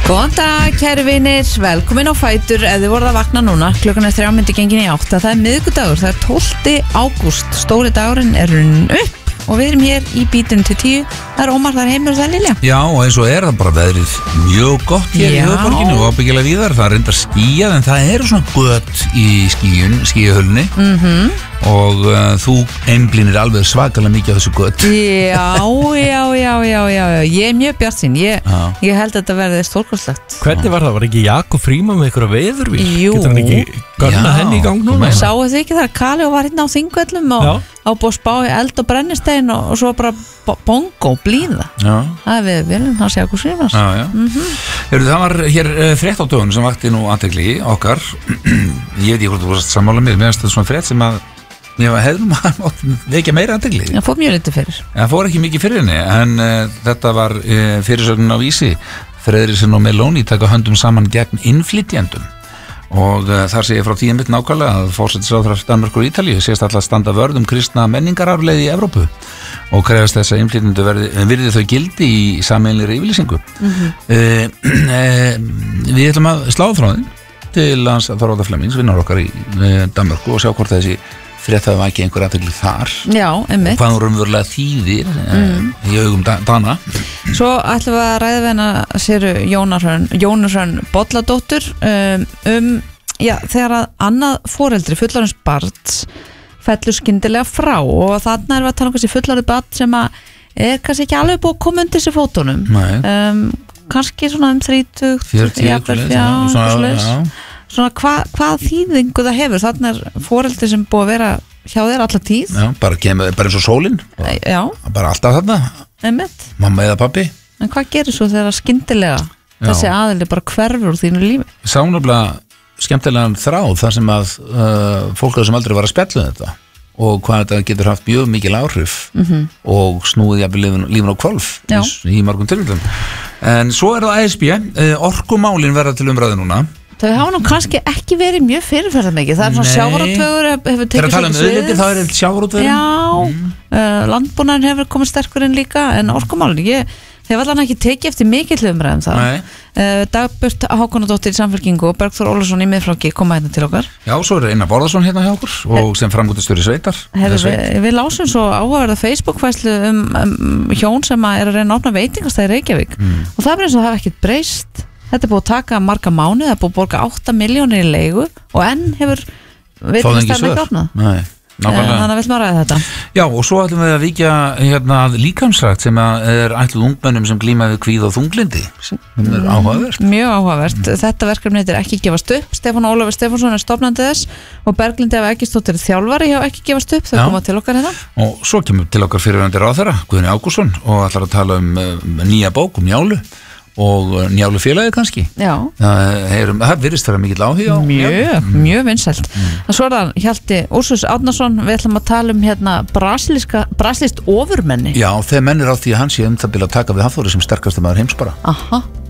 Góðan dag, kæru vinir, velkomin á Fætur. Ef þið voruð að vakna núna, klukkan 3:00 gengin í 8. Það miðvikudagur, það 12. ágúst. Stóri dagurinn er runnin upp og við erum hér í bítinu til 10. Það Ómar, það Heimir og það Lilja. Já, og eins og það bara veðrið mjög gott hér í höfuðborginni og ábyggilega víðar. Það reyndar skýjað, en það eru svona gött í skýjahölunni. Og þú einblínir alveg svakalega mikið á þessu gött. Já, ég er mjög bjartsýn. Ég held að þetta verði stórkostlegt. Hvernig var það? Var ekki Jakob Fríman með einhverja veðurvíl? Jú. Getur hann ekki gönna henni í gang núna? Sáu þið ekki þar Kali var hérna á Þingvöllum og á búið að spá í eld og brennistein og svo bara bongo, blíða. Það við viljum hans Jakob Fríman. Það var hér frétt á dögun sem vakti nú athygli okkar. Ég veit ekki hvort þú varst sammála mér finnst þetta svona frétt sem að mér hefðum að vekja meira athygli. Það fór mjög lítið fyrir. Það fór ekki mikið fyrir henni, en þetta var fyrirsögnin á Vísi. Frederiksen og Meloni taka höndum saman gegn innflytjendum. Og þar segir frá tíðinbitt nákvæmlega að forsætisráðherrar Danmerkur og Ítalíu sést alltaf standa vörð kristna menningararfleið í Evrópu og krefast þess að innflytjendur virði þau gildi í sameiginlegri yfirlýsingu. Við ætlum að slá þráðin til hans Þorvaldur Flemmings, vinnar okkar í Danmörku, og sjá hvort þessi frétt það var ekki einhver athygli þar. Já, einmitt. Og hvað hún raunverulega þýðir í augum Dana. Svo ætlum við að ræða við hana Siru Jónusrönn Bolladóttur þegar að annað foreldri fullorðins barns fellur skyndilega frá, og þarna erum við að tala um kannski fullorðið barn sem að er kannski ekki alveg búið að koma undir sér fótunum. Kannski svona 30, 40, svona hvað þýðingu það hefur. Þarna er foreldri sem búið að vera hjá þér alla tíð. Já, bara eins og sólin. Já. Bara alltaf þarna. Einmitt. Mamma eða pabbi. En hvað gerir svo þegar skyndilega þessi aðili bara hverfur úr þínu lífi? Sá nefnilega skemmtilegan þráð þar sem að fólk sem aldrei var að spjalla þetta og hvað þetta getur haft mjög mikil áhrif og snúið jafnvel lífin á hvolf í margum tilfellum. En svo er það ASB, orkumálin verða til umræðu núna. Þau hafa nú kannski ekki verið mjög fyrirferðarmikið. Það er svona sjávarútvegur hefur tekið svo sviðið. Það er sjávarútvegur. Já, landbúnaðurinn hefur komið sterkur inn líka, en orkumálin, þeir var alveg ekki tekið eftir mikill umræðum það. Dagbjört Hákonardóttir í Samfylkingu og Bergþór Ólafsson í Miðflokki koma hérna til okkar. Já, svo er Einar Bárðarsson hérna hjá okkur og sem framkvæmdastjóri sveitar. Við lásum svo áhugaverða Facebook-færslu hjón sem er að reyna að opna veitingastæði í Reykjavík og það er eins og það hafi ekkert breyst. Þetta er búið að taka marga mánuði, það er búið að borga 8 milljónir í leigu og enn hefur veitingastæðin ekki opnað. Þannig að við viljum að ræða þetta. Já, og svo ætlum við að víkja líkamsrækt sem er ætluð ungmennum sem glíma við kvíða og þunglindi sem er áhugavert. Mjög áhugavert. Þetta verkefni heitir Ekki gefast upp. Stefán Ólafur Stefánsson er stofnandi þess og Berglindi Eva Eggertsdóttir þjálfari hjá Ekki gefast upp. Þau koma til okkar hérna. Og svo kemur til okkar fyrirverandi ráðherra Guðni Ágústsson og ætlar að tala nýja bók Njálu og Njálu félagi kannski. Já. Það virðist vera mikill áhuga á. Mjög vinsælt. Svo er það Hjalti Úrsús Árnason, við ætlum að tala hérna brasilískt ofurmenni. Já, þegar menn er á því að hann sé það bila að taka við Hafþóri sem sterkasta maður heims bara. Aha.